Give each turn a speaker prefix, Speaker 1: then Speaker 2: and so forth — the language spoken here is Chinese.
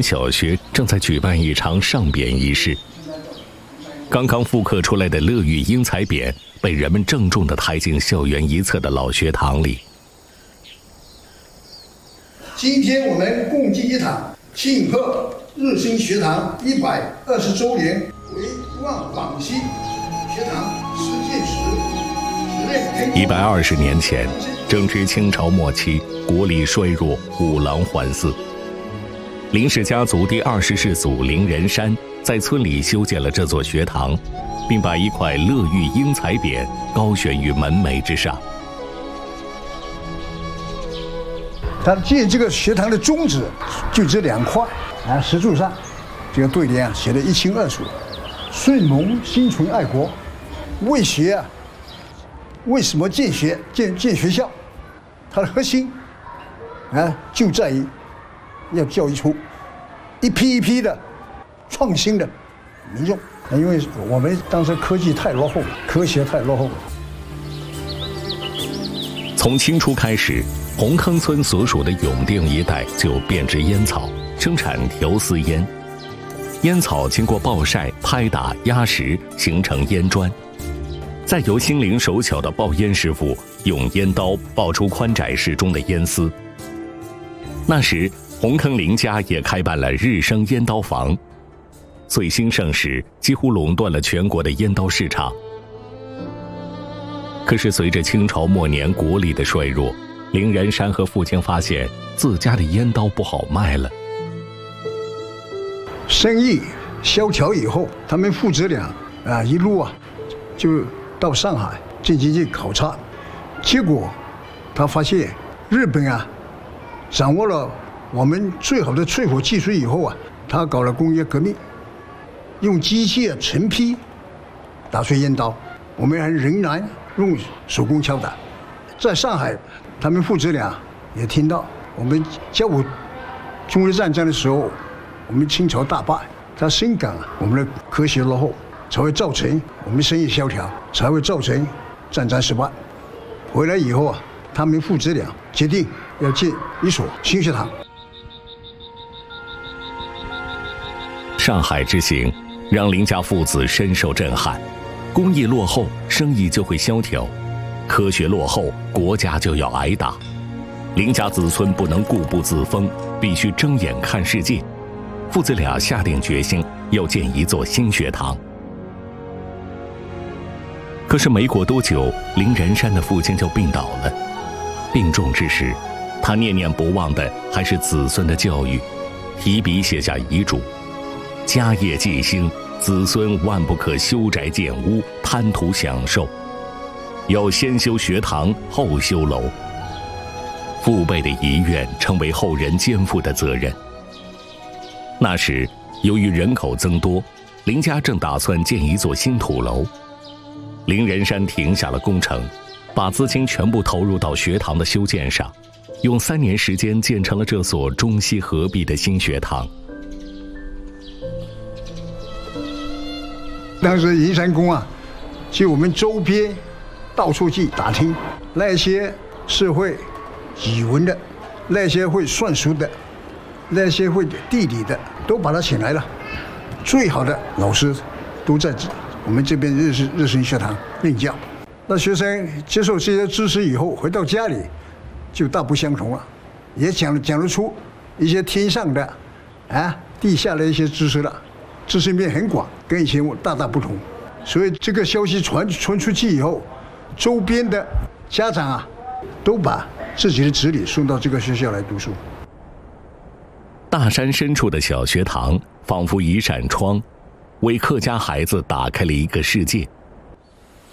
Speaker 1: 小学正在举办一场上匾仪式。刚刚复刻出来的乐育英才匾被人们郑重地抬进校园一侧的老学堂里。
Speaker 2: 今天我们共计一堂，庆贺日新学堂120周年，为望广西学堂实践时
Speaker 1: 120年前，正值清朝末期，国力衰弱，五郎环伺。林氏家族第20世祖林仁山在村里修建了这座学堂，并把一块乐育英才匾高悬于门楣之上。
Speaker 2: 他建这个学堂的宗旨就这2块石柱上，这个对联写得一清二楚：顺蒙心存爱国。为学为什么建学校？它的核心就在于要教育出一批一批的创新的民众。因为我们当时科技太落后了，科学太落后了。
Speaker 1: 从清初开始，红坑村所属的永定一带就变质烟草，生产条丝烟。烟草经过暴晒、拍打、压实，形成烟砖，再由心灵手巧的爆烟师傅用烟刀爆出宽窄适中的烟丝。那时，红坑林家也开办了日升烟刀房，最兴盛时几乎垄断了全国的烟刀市场。可是随着清朝末年国力的衰弱，林仁山和父亲发现自家的烟刀不好卖了。
Speaker 2: 生意萧条以后，他们父子俩一路就到上海进行考察，结果他发现日本掌握了我们最好的淬火技术以后他搞了工业革命，用机械成批打出烟刀，我们还仍然用手工敲打。在上海，他们父子俩也听到我们15中日战争的时候，我们清朝大败，他深感我们的科学落后，才会造成我们生意萧条，才会造成战争失败。回来以后他们父子俩决定要建一所新学堂。
Speaker 1: 上海之行让林家父子深受震撼，工艺落后，生意就会萧条；科学落后，国家就要挨打。林家子孙不能固步自封，必须睁眼看世界。父子俩下定决心要建一座新学堂。可是没过多久，林仁山的父亲就病倒了。病重之时，他念念不忘的还是子孙的教育，提笔写下遗嘱：家业继兴，子孙万不可修宅建屋，贪图享受，要先修学堂，后修楼。父辈的遗愿成为后人肩负的责任。那时，由于人口增多，林家正打算建一座新土楼。林仁山停下了工程，把资金全部投入到学堂的修建上，用3年时间建成了这所中西合璧的新学堂。
Speaker 2: 当时银山宫就我们周边到处去打听，那些是会语文的，那些会算术的，那些会地理的，都把他请来了。最好的老师都在我们这边日新学堂任教。那学生接受这些知识以后，回到家里就大不相同了，也讲得出一些天上的地下的一些知识了，知识面很广，跟以前大不同。所以这个消息传出去以后，周边的家长都把自己的子女送到这个学校来读书。
Speaker 1: 大山深处的小学堂仿佛一扇窗，为客家孩子打开了一个世界。